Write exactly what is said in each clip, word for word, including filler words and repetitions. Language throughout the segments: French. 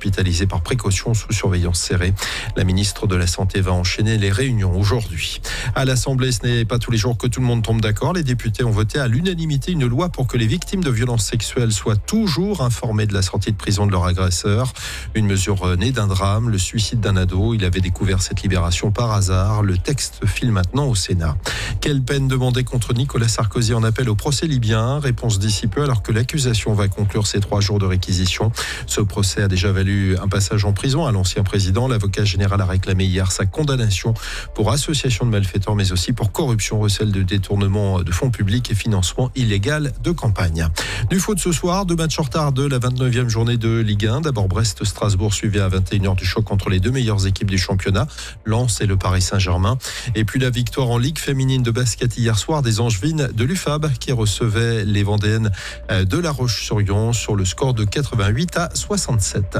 hospitalisés par précaution sous surveillance serrée. La ministre de la Santé va enchaîner les réunions aujourd'hui. À l'Assemblée, ce n'est pas tous les jours que tout le monde tombe d'accord. Les députés ont voté à l'unanimité une loi pour que les victimes de violences sexuelles soient toujours informées de la sortie de prison de leur agresseur. Une mesure née d'un drame, le suicide d'un ado. Il avait découvert cette libération par hasard. Le texte file maintenant au Sénat. Quelle peine demandée contre Nicolas Sarkozy en appel au procès libyen? Réponse d'ici peu alors que l'accusation va conclure ses trois jours de réquisition. Ce procès a déjà valu un passage en prison à l'ancien président. L'avocat général a réclamé hier sa condamnation pour association de malfaiteurs mais aussi pour corruption, recel de détournement de fonds publics et financement illégal de campagne. Du foot ce soir, deux matchs en retard de la vingt-neuvième journée de Ligue un. D'abord Brest-Strasbourg suivi à vingt et une heures du choc entre les deux meilleures équipes du championnat, Lens et le Paris Saint-Germain. Et puis la victoire en Ligue féminine de basket hier soir des Angevines de l'U F A B qui recevaient les Vendéennes de La Roche-sur-Yon sur le score de quatre-vingt-huit à soixante-sept.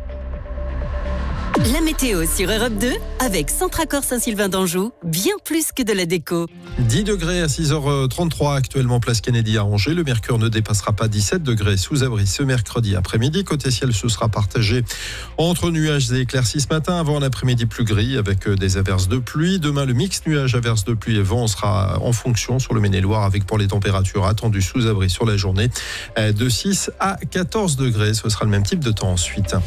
La météo sur Europe deux avec Centracor Saint-Sylvain d'Anjou, bien plus que de la déco. dix degrés à six heures trente-trois actuellement place Kennedy à Angers. Le mercure ne dépassera pas dix-sept degrés sous abri ce mercredi après-midi. Côté ciel, ce sera partagé entre nuages et éclaircies ce matin avant un après-midi plus gris avec des averses de pluie. Demain, le mix nuages, averses de pluie et vent sera en fonction sur le Maine-et-Loire avec pour les températures attendues sous abri sur la journée de six à quatorze degrés. Ce sera le même type de temps ensuite.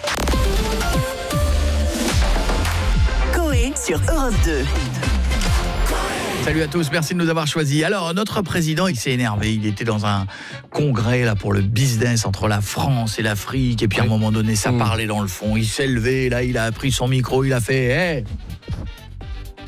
Sur Europe deux. Salut à tous, merci de nous avoir choisis. Alors, notre président, il s'est énervé. Il était dans un congrès là pour le business entre la France et l'Afrique. Et puis, à un moment donné, ça parlait dans le fond. Il s'est levé, là, il a pris son micro, il a fait « Hey !» Hey !»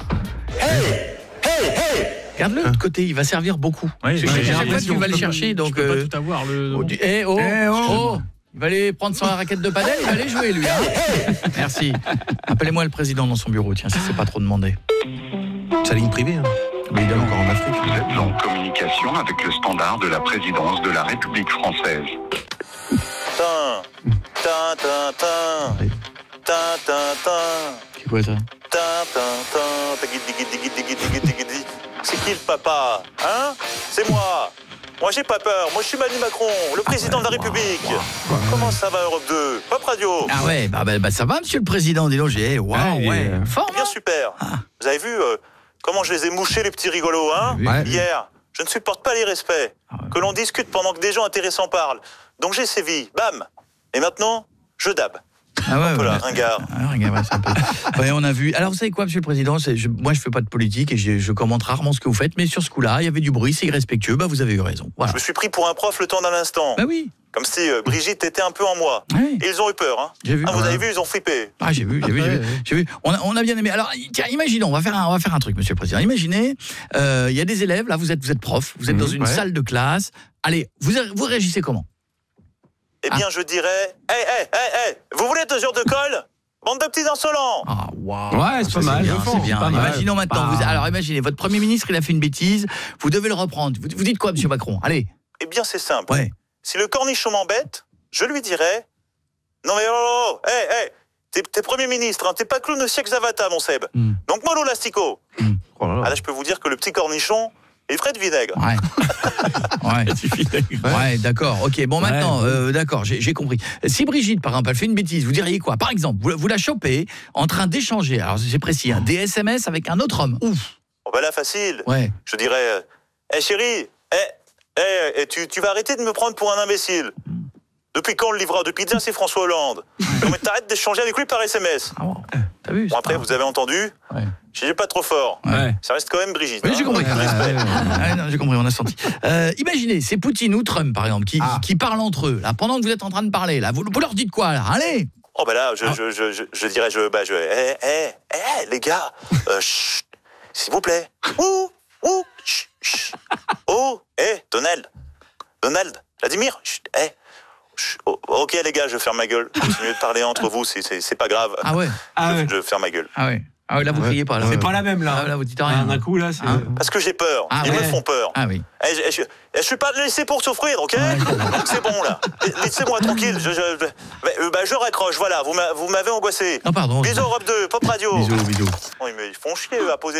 Regarde-le de l'autre côté, il va servir beaucoup. Oui, je sais pas si tu vas le chercher. Donc, je peux euh, pas tout avoir. Le... Oh, du... hey, oh, hey, oh, oh. Il va aller prendre son raquette de padel, il va aller jouer, lui. Hein. Merci. Appelez-moi le président dans son bureau, tiens, si c'est pas trop demandé. Sa ligne privée, hein. Mais évidemment encore en Afrique. Vous êtes en communication avec le standard de la présidence de la République française. Tin, tin, tin, tin. Tin, tin, tin. C'est quoi ça? Tin, tin, tin. Tagui, digui, digui, digui, digui, digui, digui. C'est qui le papa? Hein? C'est moi. Moi, j'ai pas peur. Moi, je suis Emmanuel Macron, le président ah ouais, de la République. Wow, wow, Comment ça va, Europe deux? Pop Radio. Ah ouais, bah, bah, bah ça va, monsieur le président. Dis donc, j'ai... Waouh, ouais. ouais. Euh... Fort, bien super. Ah. Vous avez vu euh, comment je les ai mouchés, les petits rigolos, hein? Ouais. Hier, je ne supporte pas les respects. Ah ouais. Que l'on discute pendant que des gens intéressants parlent. Donc, j'ai sévi. Bam. Et maintenant, je dab. Ah ouais, voilà, ouais. ringard. Ah, ringard, ouais, c'est un peu... ouais, on a vu. Alors, vous savez quoi, monsieur le président, c'est, je, moi, je fais pas de politique et je, je commente rarement ce que vous faites, mais sur ce coup-là, il y avait du bruit, c'est irrespectueux. Bah, vous avez eu raison. Voilà. Je me suis pris pour un prof le temps d'un instant. Bah oui. Comme si euh, Brigitte était un peu en moi. Oui. Et ils ont eu peur. Hein. J'ai vu. Ah, vous ouais. avez vu, ils ont flippé. Ah, j'ai vu, j'ai vu, j'ai vu. J'ai vu. On, a, on a bien aimé. Alors, tiens, imaginons, on va faire un, on va faire un truc, monsieur le président. Imaginez, il euh, y a des élèves, là, vous êtes, vous êtes prof, vous êtes mmh, dans une ouais. salle de classe. Allez, vous, vous réagissez comment? Eh bien, ah. je dirais, hé, hé, hé, hé, vous voulez deux heures de colle? Bande de petits insolents. Ah, waouh. Ouais, c'est ça, pas mal. C'est bien, c'est bien. Pas Imaginons mal. maintenant, vous, alors imaginez, votre Premier ministre, il a fait une bêtise, vous devez le reprendre. Vous, vous dites quoi, monsieur Macron? Allez. Eh bien, c'est simple. Ouais. Si le cornichon m'embête, je lui dirais, non mais oh, oh, hé, hé, t'es, t'es Premier ministre, hein, t'es pas clown de siècle Zavata, mon Seb. Mm. Donc, mollo l'astico. Mm. Oh là là. Ah là, je peux vous dire que le petit cornichon est frais de vinaigre. Ouais. ouais. ouais. ouais, d'accord. Ok, bon, ouais. maintenant, euh, d'accord, j'ai, j'ai compris. Si Brigitte, par exemple, elle fait une bêtise, vous diriez quoi? Par exemple, vous, vous la chopez en train d'échanger, alors c'est précis, hein, des S M S avec un autre homme. Ouf. Oh ben là, facile. Ouais. Je dirais, hé euh, hey, chérie, hé, hey, hey, tu, tu vas arrêter de me prendre pour un imbécile. Depuis quand le livreur de pizza, c'est François Hollande? Non mais t'arrêtes d'échanger avec lui par S M S. Ah bon, t'as vu? Bon après, vous avez entendu? Ouais. J'ai pas trop fort. Ouais. Ça reste quand même Brigitte. Oui, hein, j'ai compris. Ouais, ouais, ouais. Ah, non, j'ai compris, on a senti. Euh, imaginez, c'est Poutine ou Trump, par exemple, qui, ah. qui parlent entre eux, là, pendant que vous êtes en train de parler, là. Vous, vous leur dites quoi, là? Allez! Oh ben là, je, ah. je, je, je, je dirais, je, bah, je, hé, hé, hé, les gars, euh, chut, s'il vous plaît. Ouh, ouh, chut, chut. Oh, hé, hey, Donald, Donald, Vladimir, chut, hé. Hey. Oh, ok les gars, je ferme ma gueule. Continuez de parler entre vous, c'est, c'est, c'est pas grave. Ah ouais. Ah je, ouais. je ferme ma gueule. Ah ouais. Ah ouais, là vous ouais. criez pas là. C'est pas la même là. Ah, là vous dites rien. D'un coup là, c'est. Ah. Parce que j'ai peur. Ah, Ils ouais. me font peur. Ah oui. Et je, je, je suis pas laissé pour souffrir, ok? Ouais. Donc c'est bon là. Laissez-moi tranquille. Je, je, je, bah, je raccroche. Voilà. Vous, m'a, vous m'avez angoissé. Non pardon. Bisous Europe deux, Pop Radio. Bisous, bisous. Oh, ils me font chier à poser.